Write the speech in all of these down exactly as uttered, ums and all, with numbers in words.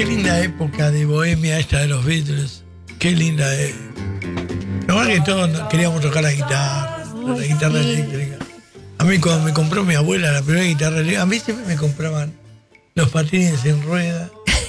qué linda época de bohemia esta de los Beatles. Qué linda es. Lo más que todos queríamos tocar la guitarra, la guitarra eléctrica. A mí cuando me compró mi abuela la primera guitarra eléctrica, a mí siempre me compraban los patines en rueda,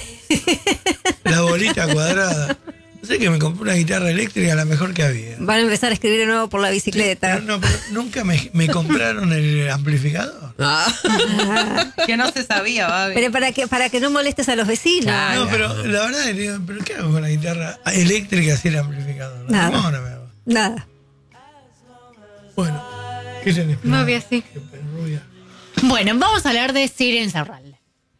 la bolita cuadrada. No sé, que me compré una guitarra eléctrica, la mejor que había. Van a empezar a escribir de nuevo por la bicicleta. Pero no, pero nunca me, me compraron el amplificador. Ah. Que no se sabía, Babi. Pero para que para que no molestes a los vecinos. No, pero la verdad, digo, ¿pero qué hago con la guitarra eléctrica sin amplificador? Nada. No, no me hago. Nada. Bueno, ¿qué tenés? No había así. Rubia. Bueno, vamos a hablar de Sirio Insaurralde.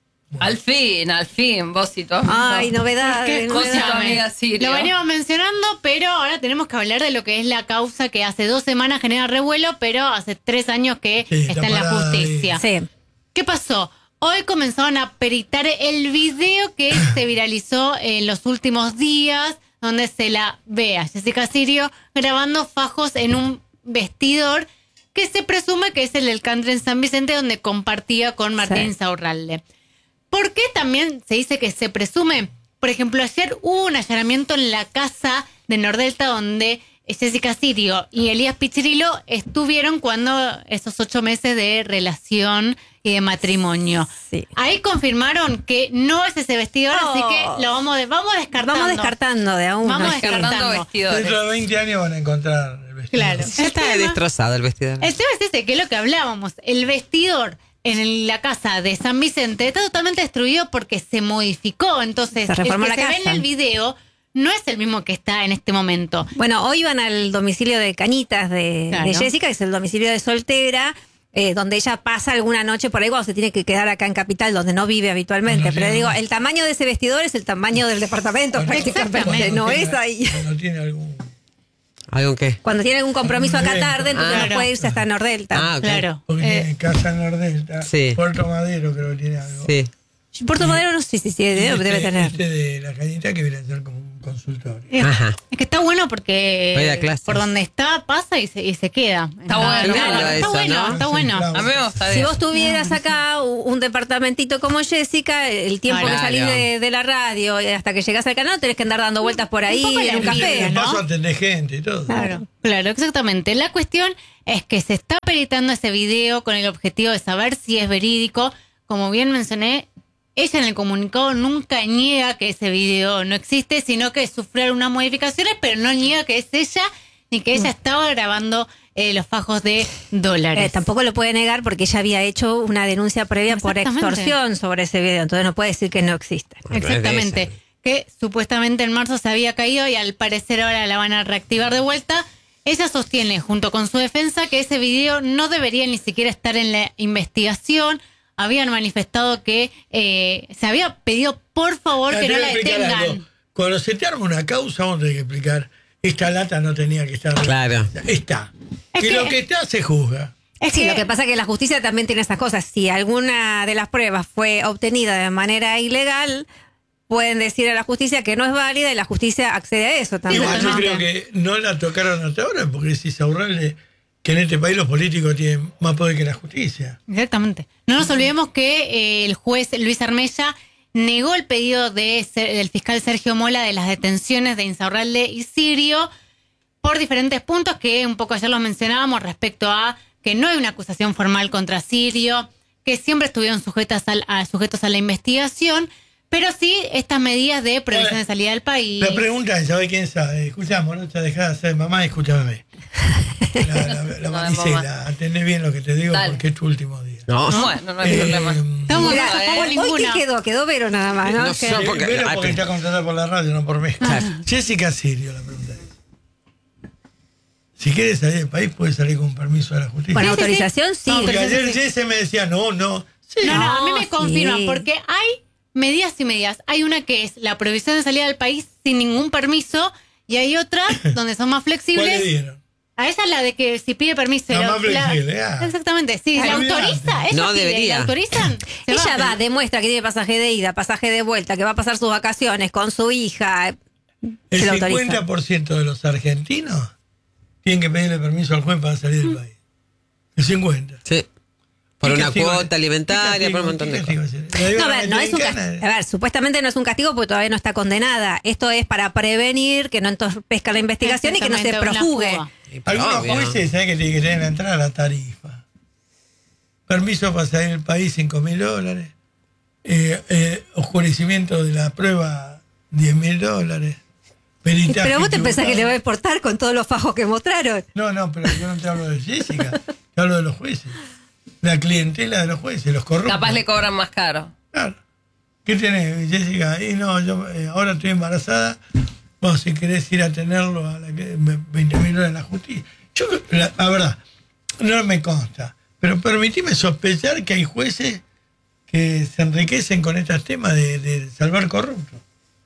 Al fin, al fin, Bósito. Ay, novedad. ¿Qué Vos y tu Escúchame. amiga Sirio. Lo veníamos mencionando, pero ahora tenemos que hablar de lo que es la causa que hace dos semanas genera revuelo, pero hace tres años que Sí, está, está en la parada justicia. Sí. ¿Qué pasó? Hoy comenzaron a peritar el video que se viralizó en los últimos días, donde se la ve a Jessica Sirio grabando fajos en un vestidor que se presume que es el del country en San Vicente, donde compartía con Martín Sí. Insaurralde. ¿Por qué también se dice que se presume? Por ejemplo, ayer hubo un allanamiento en la casa de Nordelta donde Jessica Sirio y Elías Pichirilo estuvieron cuando esos ocho meses de relación y de matrimonio. Sí. Ahí confirmaron que no es ese vestidor, Oh. así que lo vamos, de, vamos descartando. Vamos descartando de a uno. Vamos sí. descartando. vestidores. Dentro de veinte años van a encontrar el vestido. Claro. Ya El está tema- destrozado el vestido. El tema es ese, que es lo que hablábamos. El vestidor en la casa de San Vicente está totalmente destruido porque se modificó. Entonces, Se reformó el que la se ve casa. en el video no es el mismo que está en este momento. Bueno, hoy van al domicilio de Cañitas de, Claro. de Jessica, que es el domicilio de soltera, eh, donde ella pasa alguna noche por ahí cuando se tiene que quedar acá en Capital, donde no vive habitualmente. No, Pero sí, digo, no. el tamaño de ese vestidor es el tamaño del departamento prácticamente, Exactamente. no Cuando es tiene- ahí. Cuando tiene algún... ¿Algo qué? Cuando tiene algún compromiso acá tarde, entonces Claro. no puede irse hasta Nordelta. Ah, ok. Claro. Porque Eh, tiene casa en Nordelta, Sí. Puerto Madero creo que tiene algo. Sí. Puerto Madero no sé si sí, Y debe, este, debe tener. Este de la cañita que viene a ser como un consultorio. es, Ajá. es que está bueno porque Voy a clases. por donde está pasa y se, y se queda. Está bueno, Claro, lindo está eso, bueno, ¿no? está Sí, bueno. claro. A mí me gusta Si bien. vos tuvieras acá u- un departamentito como Jessica, el tiempo Claro. que salís de, de la radio y hasta que llegás al canal tenés que andar dando vueltas por ahí poco en la un envidia, café. De ¿no? paso atendés gente y todo. Claro, claro, exactamente. La cuestión es que se está peritando ese video con el objetivo de saber si es verídico. Como bien mencioné, ella en el comunicado nunca niega que ese video no existe, sino que sufrieron unas modificaciones, pero no niega que es ella ni que ella estaba grabando eh, los fajos de dólares. Eh, tampoco lo puede negar porque ella había hecho una denuncia previa por Exactamente. extorsión sobre ese video, entonces no puede decir que no existe. Exactamente. Que supuestamente en marzo se había caído y al parecer ahora la van a reactivar de vuelta. Ella sostiene, junto con su defensa, que ese video no debería ni siquiera estar en la investigación. Habían manifestado que eh, se había pedido, por favor, Ya, que te no voy la a explicar algo. detengan. Cuando se te arma una causa, vamos a tener que explicar. Esta lata no tenía que estar. Claro. Está. Es que, que- lo que está se juzga. Es Sí, que- lo que pasa es que la justicia también tiene esas cosas. Si alguna de las pruebas fue obtenida de manera ilegal, pueden decir a la justicia que no es válida y la justicia accede a eso también. Igual yo totalmente. creo que no la tocaron hasta ahora, porque si Saurralde, que en este país los políticos tienen más poder que la justicia. Exactamente. No nos olvidemos que eh, el juez Luis Armella negó el pedido de, Ser- del fiscal Sergio Mola de las detenciones de Insaurralde y Sirio por diferentes puntos que un poco ayer los mencionábamos respecto a que no hay una acusación formal contra Sirio, que siempre estuvieron sujetas al- a, sujetos a la investigación, pero sí estas medidas de prohibición de salida del país. La pregunta es, ¿sabe quién sabe? Escuchamos, no te dejás de ser mamá, escúchame. La, la, la No, Maricela, mamá. atendé bien lo que te digo Dale. porque es tu último día. No. Bueno, no hay Eh, problema. Estamos Mirá, no, eh, hoy, hoy ninguna. ¿qué quedó? Quedó Vero nada más, ¿no? No Que- sé. Sí, porque- pero ah, porque pero- está contratada por la radio, no por mí. Claro. Jessica Sirio, la pregunta es. Si quieres salir del país, puedes salir con permiso de la justicia. Bueno, Sí, sí, sí. autorización sí. No, Porque pero- ayer sí, sí. Jesse me decía, no, no. Sí, No, no, a mí No, me confirman, sí. porque hay medidas y medidas. Hay una que es la prohibición de salida del país sin ningún permiso y hay otras donde son más ¿cuál le flexibles. dieron? A esa la de que si pide permiso. La la- más flexible, ah. Exactamente, sí. Ay, ¿La olvidate. autoriza? Ella No pide, debería. ¿la autorizan? Se Ella va, demuestra que tiene pasaje de ida, pasaje de vuelta, que va a pasar sus vacaciones con su hija. El Se lo autoriza. cincuenta por ciento de los argentinos tienen que pedirle permiso al juez para salir del país. El cincuenta. Sí. Por ¿Qué una castigo? cuota ¿Qué alimentaria, castigo? por un montón ¿Qué de castigo cosas. es ese? La No, a ver, no es un iberoamericana, castigo. A ver, supuestamente no es un castigo porque todavía no está condenada. Esto es para prevenir que no entorpezca la investigación y que no se Exactamente, una profugue. fuga. Y, pero Algunos obvio, ¿no? jueces saben que tienen que tener en la entrada la tarifa. Permiso para salir del país, cinco mil dólares. Eh, eh, oscurecimiento de la prueba, diez mil dólares. Peritaje Pero vos te pensás que le va a tributario. importar con todos los fajos que mostraron. No, no, pero yo no te hablo de Jessica, te hablo de los jueces. La clientela de los jueces, los corruptos. Capaz le cobran más caro. Claro. ¿Qué tenés, Jessica? Y no, yo eh, ahora estoy embarazada. Vos, si querés ir a tenerlo a la que, veinte mil dólares en la justicia. Yo, la, la verdad, no me consta. Pero permitime sospechar que hay jueces que se enriquecen con estos temas de, de salvar corruptos.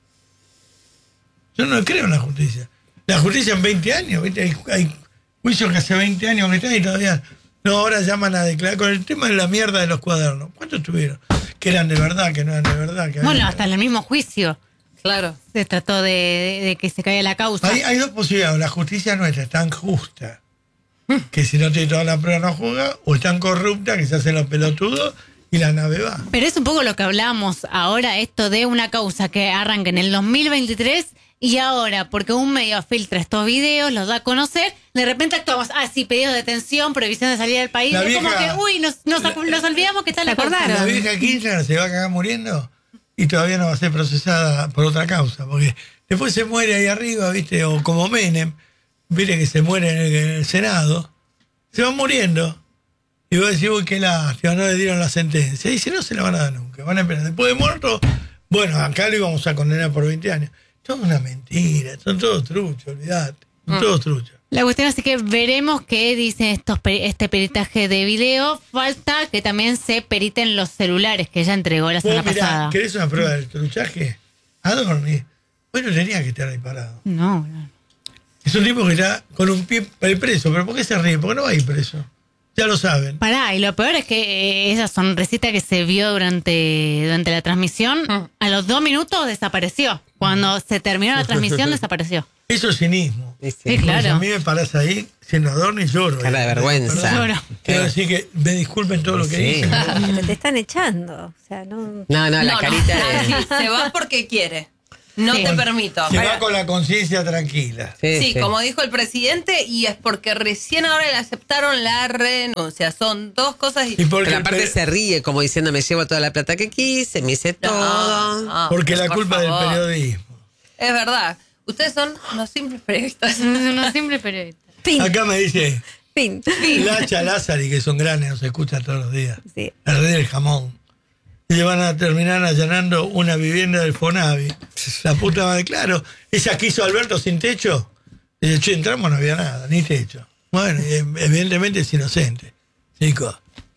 Yo no creo en la justicia. La justicia en veinte años, ¿viste? Hay, hay juicios que hace veinte años que están y todavía. No, ahora llaman a declarar con el tema de la mierda de los cuadernos. ¿Cuántos tuvieron? Que eran de verdad, que no eran de verdad. Que Bueno, habían- hasta en el mismo juicio Claro. se trató de, de- de que se caiga la causa. Hay, hay dos posibilidades. La justicia nuestra es tan justa que si no tiene toda la prueba no juzga, o es tan corrupta que se hacen los pelotudos y la nave va. Pero es un poco lo que hablamos ahora, esto de una causa que arranca en el dos mil veintitrés y ahora, porque un medio filtra estos videos, los da a conocer, de repente actuamos, ah, sí, pedidos de detención, prohibición de salida del país, La es como vieja- que, uy, nos, nos, la- nos olvidamos que está la ¿Se acordaron? causa. La vieja Kirchner se va a cagar muriendo y todavía no va a ser procesada por otra causa, porque después se muere ahí arriba, ¿viste? O como Menem, viste que se muere en el, en el Senado, se van muriendo. Y vos decís, uy, qué lástima, no le dieron la sentencia. Y si no se la van a dar nunca, van a esperar. Después de muerto, bueno, acá lo íbamos a condenar por veinte años. Todo una mentira, son todos truchos, olvidate. Son todos truchos. La cuestión así que veremos qué dice estos pe- este peritaje de video. Falta que también se periten los celulares que ella entregó la semana Vos mirá, pasada. ¿querés una prueba del truchaje? Adorni. Vos no tenías que estar ahí parado. No, no. Es un tipo que está con un pie preso, pero ¿por qué se ríe? ¿Por qué no va a ir preso? Ya lo saben. Pará, y lo peor es que eh, esa sonrisita que se vio durante, durante la transmisión, Mm. a los dos minutos desapareció. Cuando se terminó la transmisión, desapareció. Eso es cinismo. Sí, sí. Sí, Porque claro. si a mí me parás ahí, siendo Adorni, lloro. Cara de Eh, vergüenza. perdón. Lloro. Quiero decir que me disculpen todo lo que Sí. dicen. Pero te están echando. O sea, no. No, no, la No, no, carita de... sí, se va porque quiere. No Sí. te permito. Se Pero- va con la conciencia tranquila. Sí, como dijo el presidente, y es porque recién ahora le aceptaron la renuncia. Son dos cosas Y distintas. porque, Pero aparte el pe- se ríe como diciendo, me llevo toda la plata que quise, me hice todo. No, porque la por culpa del favor. periodismo. Es verdad. Ustedes son unos simples periodistas. No simple periodista. Fin. Acá me dice Fin. Lacha Lázari, que son grandes, nos escucha todos los días. Sí. La red del jamón. Y le van a terminar allanando una vivienda del Fonavi. La puta madre, claro. Esa que hizo Alberto sin techo. Dice, che, entramos, no había nada, ni techo. Bueno, y evidentemente es inocente. Chicos,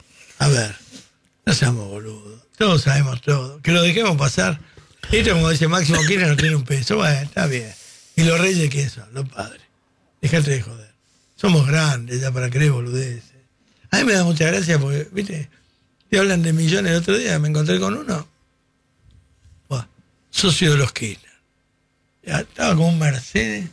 a ver, no seamos boludos. Todos sabemos todo. Que lo dejemos pasar. Esto, como dice Máximo Kirchner, no tiene un peso. Bueno, está bien. ¿Y los reyes qué son? Los padres. Dejate de joder. Somos grandes ya para creer boludeces. A mí me da mucha gracia porque, viste, te hablan de millones. El otro día me encontré con uno, buah, socio de los Kirchner. Ya estaba con un Mercedes,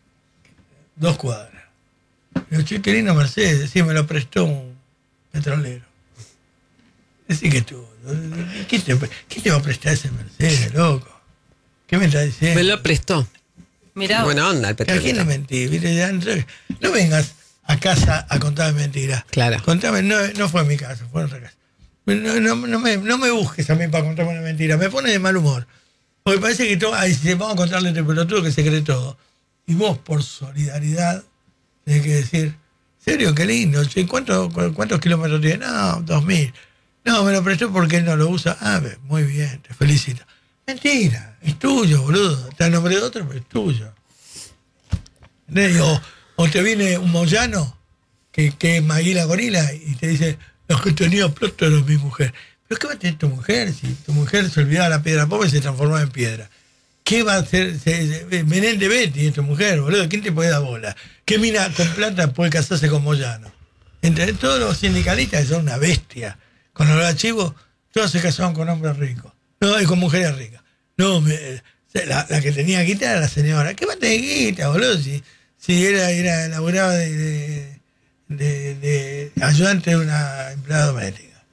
dos cuadras. Digo, che, qué lindo Mercedes. Sí, me lo prestó un petrolero. Decí que tú, ¿qué te, ¿qué te va a prestar ese Mercedes, loco? ¿Qué me está diciendo? Me lo prestó. Mirá. Buena onda el ¿A quién le petrolero. mentí? ¿Viste? Ya no, no vengas a casa a contarme mentiras. Claro. Contame, no, no fue en mi casa, fue en otra casa. No, no, no me, no me busques a mí para contarme una mentira. Me pone de mal humor. Porque parece que todo, ay, si vamos a contarle a este pelotudo que se cree todo. Y vos, por solidaridad, tenés que decir, ¿serio? Qué lindo. Che, ¿cuánto, cu- ¿Cuántos kilómetros tiene? No, dos mil. No, me lo prestó porque él no lo usa. Ah, ve, muy bien, te felicito. Mentira, es tuyo, boludo. Está el nombre de otro, pero es tuyo. ¿Entendés? O, o te viene un moyano que, que es Maguila Gorila y te dice, los que tenía plata era mi mujer. ¿Pero qué va a tener tu mujer si tu mujer se olvidaba la piedra pobre y se transformaba en piedra? ¿Qué va a hacer? Se, se, Menéndez Betty es tu mujer, boludo. ¿Quién te puede dar bola? ¿Qué mina con plata puede casarse con moyano? ¿Entendés? Todos los sindicalistas son una bestia. Con los archivos, todos se casaban con hombres ricos. No, y con mujeres ricas. No, me, la, la que tenía guita era la señora. ¿Qué va a tener guita, boludo? Si, si era, era laburaba de, de, de, de ayudante de una empleada doméstica.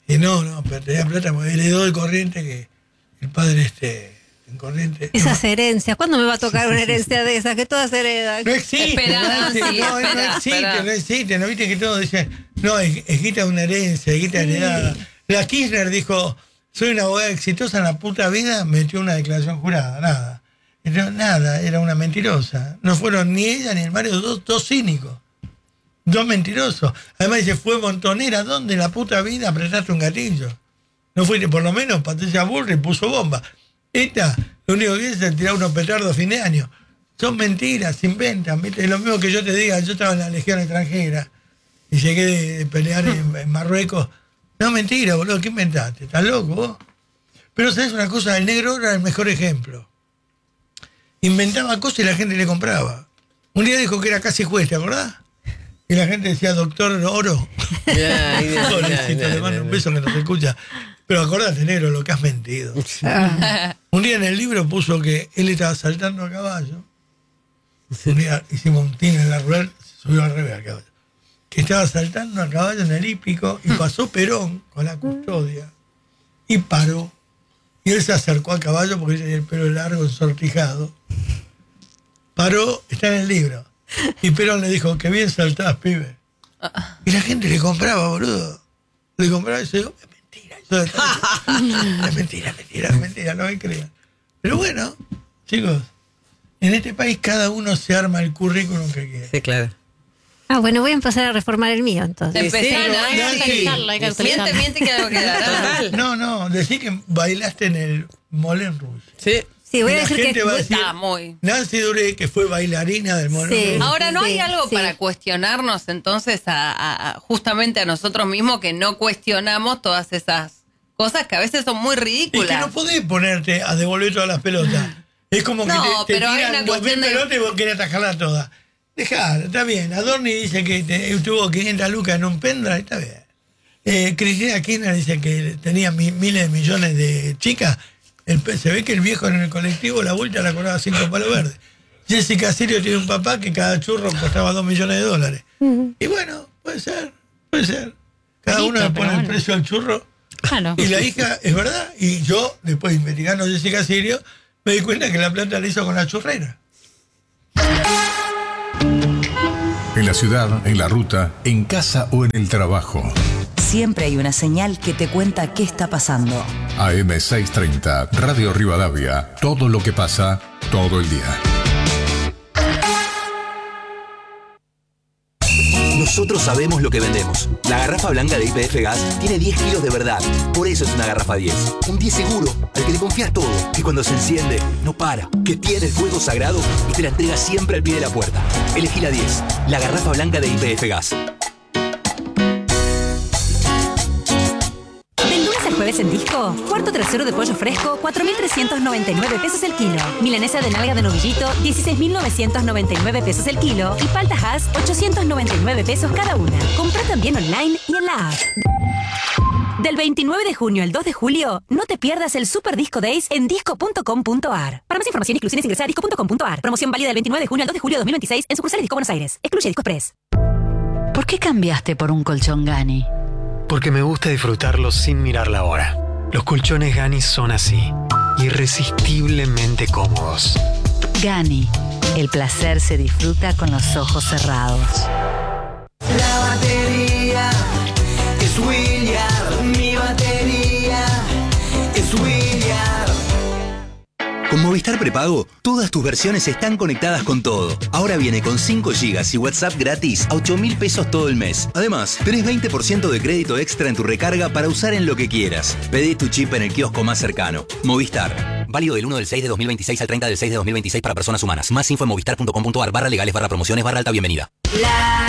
Y no, no, pero tenía plata porque heredó de Corriente que el padre este en Corriente. Esas herencias, ¿cuándo me va a tocar una herencia de esas? Que todas heredan. No existe, Espera, no, sí, existe, no, espera, no existe, espera. no existe, no viste que todos dicen, no, es, es guita de una herencia, es guita heredada. La Kirchner dijo, soy una abogada exitosa en la puta vida, metió una declaración jurada, nada. Era, nada, era una mentirosa. No fueron ni ella ni el Mario, dos, dos cínicos. Dos mentirosos. Además dice, fue montonera, ¿dónde en la puta vida apretaste un gatillo? No fuiste, por lo menos Patricia Bullrich puso bomba. Esta, lo único que es es tirar unos petardos a fin de año. Son mentiras, se inventan, ¿viste? Es lo mismo que yo te diga, yo estaba en la Legión Extranjera y llegué de, de pelear en, en Marruecos. No, mentira, boludo, ¿qué inventaste? ¿Estás loco vos? Pero sabes una cosa, el negro era el mejor ejemplo. Inventaba cosas y la gente le compraba. Un día dijo que era casi juez, ¿te acordás? Y la gente decía, doctor Oro. Ya, ya, Pobrecito, ya, le ya, mando ya. un beso que nos escucha. Pero acordate, negro, lo que has mentido. Un día en el libro puso que él estaba saltando a caballo. Un día hicimos un tino en la rueda, se subió al revés al caballo. Que estaba saltando a caballo en el hípico y pasó Perón con la custodia y paró. Y él se acercó al caballo porque tenía el pelo largo, ensortijado. Paró, está en el libro. Y Perón le dijo, que bien saltás, pibe. Y la gente le compraba, boludo. Le compraba y dice, es mentira. Eso de todo. Es mentira, mentira, mentira, no me crean. Pero bueno, chicos, en este país cada uno se arma el currículum que quiere. Sí, claro. Ah, bueno, voy a empezar a reformar el mío entonces. Sí, Empecé sí, a no, hay Hay que sí. actualizarlo, hay que Miente, actualizarlo. miente que algo quedará. No, no, decí que bailaste en el Moulin Rouge. Sí. Sí, voy Y a la decir gente que... va a decir, Está muy. Nancy Duré, que fue bailarina del Moulin Sí. Rouge. Ahora, ¿no Sí, hay algo sí. para cuestionarnos entonces a, a- a- justamente a nosotros mismos que no cuestionamos todas esas cosas que a veces son muy Es ridículas? que no podés ponerte a devolver todas las pelotas. Es como que No, te, te pero hay tiran una dos mil cuestión de- pelotas y vos querés atajarlas todas. Dejá, está bien. Adorni dice que te- tuvo quinientas lucas en un pendrive, está bien. Eh, Cristina Kirchner dice que tenía mi- miles de millones de chicas. El pe- se ve que el viejo en el colectivo la vuelta la cobraba cinco palos verdes. Jessica Sirio tiene un papá que cada churro costaba dos millones de dólares. Y bueno, puede ser, puede ser. Cada Bonito, uno le pero pone el bueno. precio al churro. Claro. Y la hija, es verdad, y yo, después de investigando a Jessica Sirio, me di cuenta que la plata la hizo con la churrera. En la ciudad, en la ruta, en casa o en el trabajo. Siempre hay una señal que te cuenta qué está pasando. A M seiscientos treinta, Radio Rivadavia. Todo lo que pasa, todo el día. Nosotros sabemos lo que vendemos. La garrafa blanca de Y P F Gas tiene diez kilos de verdad. Por eso es una garrafa diez. Un diez seguro, al que le confías todo. Que cuando se enciende, no para. Que tiene el fuego sagrado y te la entrega siempre al pie de la puerta. Elegí la diez. La garrafa blanca de Y P F Gas. Del lunes al jueves en Disco, cuarto trasero de pollo fresco, cuatro mil trescientos noventa y nueve pesos el kilo. Milanesa de nalga de novillito, dieciséis mil novecientos noventa y nueve pesos el kilo. Y palta Hass, ochocientos noventa y nueve pesos cada una. Compra también online y en la app. Del veintinueve de junio al dos de julio, no te pierdas el Super Disco Days en disco punto com punto ar. Para más información y exclusiones ingresa a disco punto com punto ar. Promoción válida del veintinueve de junio al dos de julio de dos mil veintiséis en sucursales Disco Buenos Aires. Excluye Disco Express. ¿Por qué cambiaste por un colchón Gani? Porque me gusta disfrutarlos sin mirar la hora. Los colchones Gani son así, irresistiblemente cómodos. Gani, el placer se disfruta con los ojos cerrados. La batería es William, mi batería es William. Con Movistar Prepago, todas tus versiones están conectadas con todo. Ahora viene con cinco gigas y WhatsApp gratis a ocho mil pesos todo el mes. Además, tenés veinte por ciento de crédito extra en tu recarga para usar en lo que quieras. Pedí tu chip en el kiosco más cercano. Movistar. Válido del uno del seis de dos mil veintiséis al treinta del seis de dos mil veintiséis para personas humanas. Más info en movistar punto com punto ar barra legales barra promociones barra alta bienvenida. La